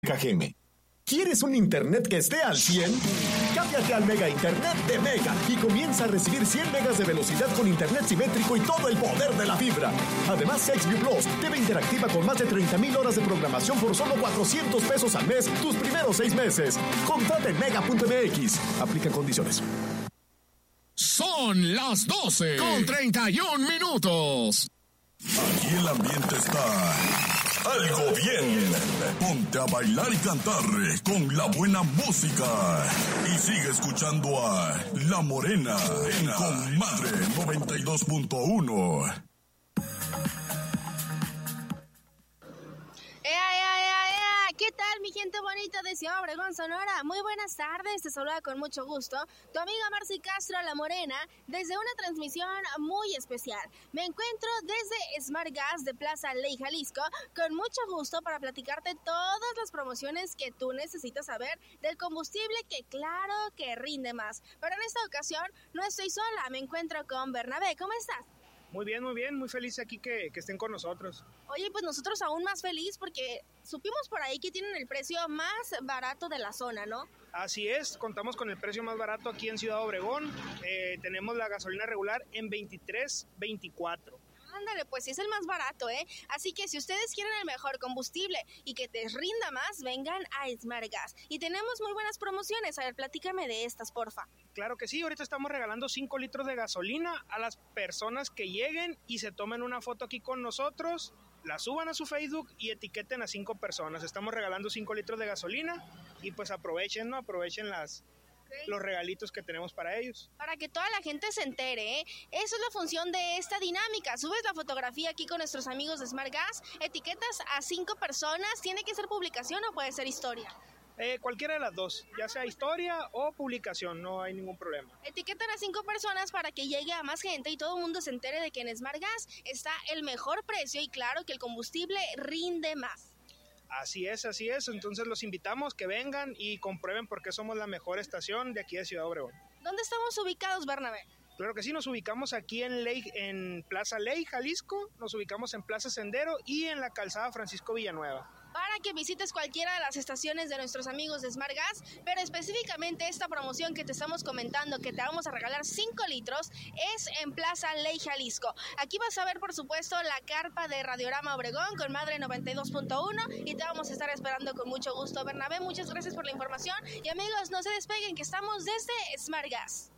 KGM. ¿Quieres un internet que esté al 100? Cámbiate al Mega Internet de Mega y comienza a recibir 100 megas de velocidad con internet simétrico y todo el poder de la fibra. Además, XView Plus, TV interactiva con más de 30,000 horas de programación por solo $400 al mes, tus primeros 6 meses. Contrata en mega.mx. Aplica condiciones. Son las 12 con 31 minutos. Aquí el ambiente está algo bien. Ponte a bailar y cantar con la buena música. Y sigue escuchando a La Morena en Comadre 92.1. ¿Qué tal, mi gente bonita de Ciudad Obregón, Sonora? Muy buenas tardes, te saluda con mucho gusto tu amiga Marcy Castro, La Morena, desde una transmisión muy especial. Me encuentro desde Smart Gas de Plaza Ley, Jalisco, con mucho gusto para platicarte todas las promociones que tú necesitas saber del combustible que claro que rinde más. Pero en esta ocasión no estoy sola, me encuentro con Bernabé. ¿Cómo estás? Muy bien, muy feliz aquí que estén con nosotros. Oye, pues nosotros aún más feliz porque supimos por ahí que tienen el precio más barato de la zona, ¿no? Así es, contamos con el precio más barato aquí en Ciudad Obregón. Tenemos la gasolina regular en $23.24. Ándale, pues sí es el más barato, ¿eh? Así que si ustedes quieren el mejor combustible y que te rinda más, vengan a Smart Gas. Y tenemos muy buenas promociones. A ver, platícame de estas, porfa. Claro que sí, ahorita estamos regalando 5 litros de gasolina a las personas que lleguen y se tomen una foto aquí con nosotros, la suban a su Facebook y etiqueten a 5 personas. Estamos regalando 5 litros de gasolina y pues aprovechen, ¿no? Aprovechen los regalitos que tenemos para ellos. Para que toda la gente se entere, ¿eh? Eso es la función de esta dinámica. Subes la fotografía aquí con nuestros amigos de Smart Gas, etiquetas a 5 personas, ¿tiene que ser publicación o puede ser historia? Cualquiera de las dos, ya sea historia o publicación, no hay ningún problema. Etiquetan a 5 personas para que llegue a más gente y todo el mundo se entere de que en Smart Gas está el mejor precio y claro que el combustible rinde más. Así es, entonces los invitamos que vengan y comprueben por qué somos la mejor estación de aquí de Ciudad Obregón. ¿Dónde estamos ubicados, Bernabé? Claro que sí, nos ubicamos aquí en Plaza Ley, Jalisco, nos ubicamos en Plaza Sendero y en la calzada Francisco Villanueva. Para que visites cualquiera de las estaciones de nuestros amigos de Smart Gas, pero específicamente esta promoción que te estamos comentando, que te vamos a regalar 5 litros, es en Plaza Ley, Jalisco. Aquí vas a ver, por supuesto, la carpa de Radiorama Obregón con Madre 92.1 y te vamos a estar esperando con mucho gusto. Bernabé, muchas gracias por la información y amigos, no se despeguen que estamos desde Smart Gas.